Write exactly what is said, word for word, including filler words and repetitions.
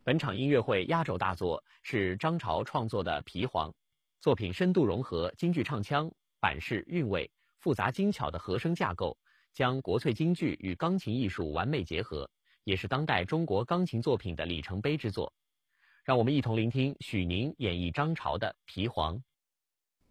本场音乐会压轴大作是张潮创作的《皮黄》，作品深度融合京剧唱腔、板式韵味、复杂精巧的和声架构，将国粹京剧与钢琴艺术完美结合，也是当代中国钢琴作品的里程碑之作。让我们一同聆听许宁演绎张潮的《皮黄》。